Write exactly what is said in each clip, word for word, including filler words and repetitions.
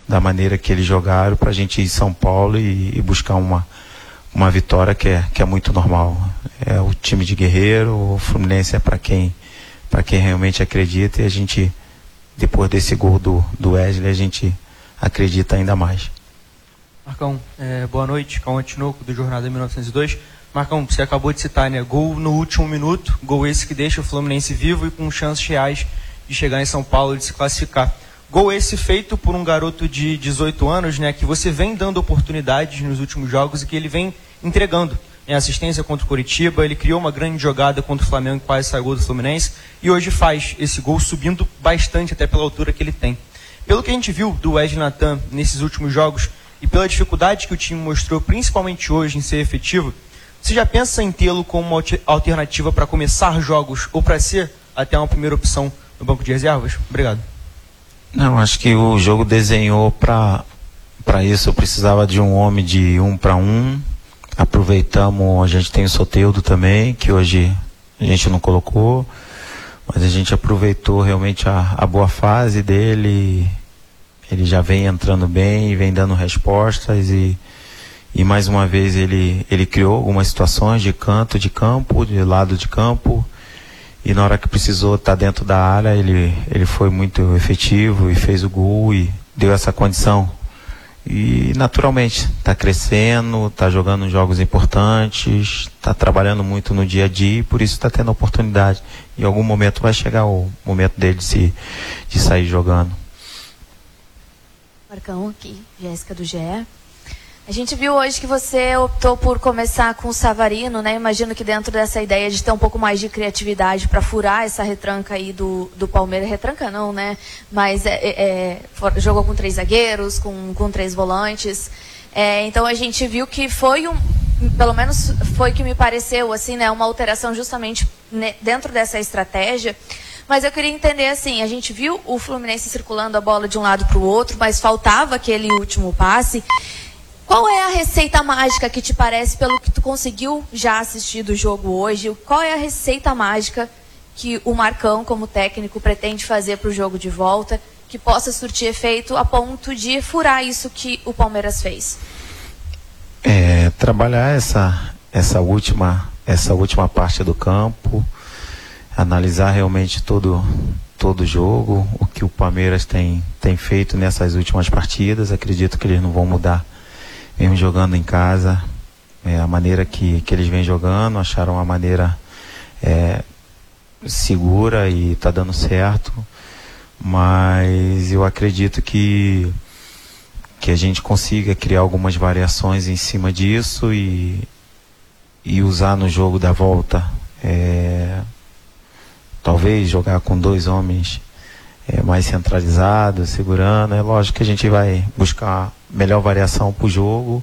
da maneira que eles jogaram, para a gente ir em São Paulo e, e buscar uma, uma vitória que é, que é muito normal. É o time de guerreiro, o Fluminense é para quem, para quem realmente acredita, e a gente, depois desse gol do, do Wesley, a gente acredita ainda mais. Marcão, é, boa noite, Cauã Tinoco, do Jornada mil novecentos e dois. Marcão, você acabou de citar, né? Gol no último minuto, gol esse que deixa o Fluminense vivo e com chances reais de chegar em São Paulo e de se classificar. Gol esse feito por um garoto de dezoito anos, né? Que você vem dando oportunidades nos últimos jogos e que ele vem entregando. Em assistência contra o Coritiba, ele criou uma grande jogada contra o Flamengo, quase saiu gol do Fluminense, e hoje faz esse gol subindo bastante até pela altura que ele tem. Pelo que a gente viu do Wesley Natan nesses últimos jogos, e pela dificuldade que o time mostrou, principalmente hoje, em ser efetivo, você já pensa em tê-lo como uma alternativa para começar jogos ou para ser até uma primeira opção no banco de reservas? Obrigado. Não, acho que o jogo desenhou para para isso. Eu precisava de um homem de um para um. Aproveitamos, a gente tem o Soteldo também, que hoje a gente não colocou, mas a gente aproveitou realmente a, a boa fase dele. Ele já vem entrando bem, vem dando respostas e, e mais uma vez ele, ele criou algumas situações de canto de campo, de lado de campo, e na hora que precisou estar dentro da área, ele, ele foi muito efetivo e fez o gol e deu essa condição. E naturalmente está crescendo, está jogando jogos importantes, está trabalhando muito no dia a dia e por isso está tendo oportunidade. Em algum momento vai chegar o momento dele de, se, de sair jogando. Marcão, aqui, Jéssica do G E. A gente viu hoje que você optou por começar com o Savarino, né? Imagino que dentro dessa ideia de ter um pouco mais de criatividade para furar essa retranca aí do, do Palmeiras, retranca não, né? Mas é, é, jogou com três zagueiros, com, com três volantes. É, então a gente viu que foi um, pelo menos foi que me pareceu, assim, né? Uma alteração justamente dentro dessa estratégia. Mas eu queria entender assim, a gente viu o Fluminense circulando a bola de um lado para o outro, mas faltava aquele último passe. Qual é a receita mágica que te parece, pelo que tu conseguiu já assistir do jogo hoje, qual é a receita mágica que o Marcão, como técnico, pretende fazer para o jogo de volta, que possa surtir efeito a ponto de furar isso que o Palmeiras fez? É, trabalhar essa, essa, última, essa última parte do campo, analisar realmente todo todo jogo, o que o Palmeiras tem, tem feito nessas últimas partidas. Acredito que eles não vão mudar, mesmo jogando em casa, é, a maneira que, que eles vêm jogando, acharam uma maneira é, segura e está dando certo, mas eu acredito que, que a gente consiga criar algumas variações em cima disso e, e usar no jogo da volta. É, talvez jogar com dois homens é, mais centralizados, segurando. É lógico que a gente vai buscar melhor variação para o jogo.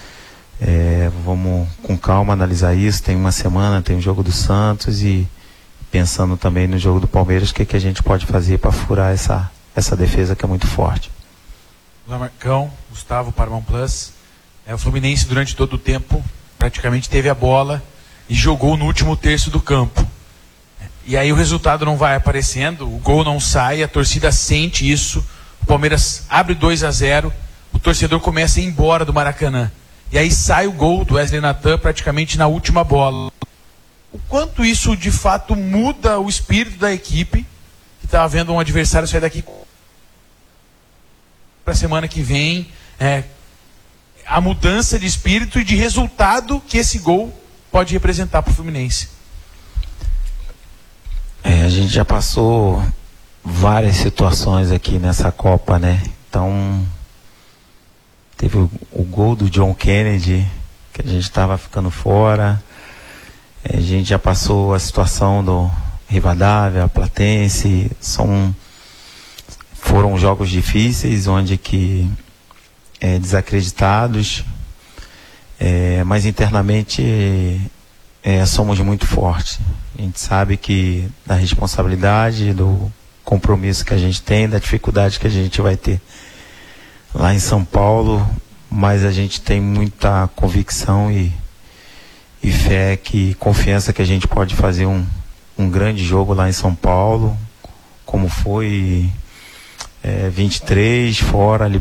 É, vamos com calma analisar isso. Tem uma semana, tem o jogo do Santos e pensando também no jogo do Palmeiras, o que, que a gente pode fazer para furar essa, essa defesa que é muito forte. Olá, Marcão, Gustavo, Paramount Plus. É, o Fluminense durante todo o tempo praticamente teve a bola e jogou no último terço do campo. E aí o resultado não vai aparecendo, o gol não sai, a torcida sente isso, o Palmeiras abre dois a zero, o torcedor começa a ir embora do Maracanã. E aí sai o gol do Wesley Natan praticamente na última bola. O quanto isso de fato muda o espírito da equipe, que está vendo um adversário sair daqui para a semana que vem, é, a mudança de espírito e de resultado que esse gol pode representar para o Fluminense. É, a gente já passou várias situações aqui nessa Copa, né? Então, teve o, o gol do John Kennedy, que a gente estava ficando fora. É, a gente já passou a situação do Rivadavia, Platense. São, foram jogos difíceis, onde que é, desacreditados, é, mas internamente é, somos muito fortes. A gente sabe que da responsabilidade, do compromisso que a gente tem, da dificuldade que a gente vai ter lá em São Paulo, mas a gente tem muita convicção e, e fé, que confiança que a gente pode fazer um, um grande jogo lá em São Paulo, como foi é, vinte e três, fora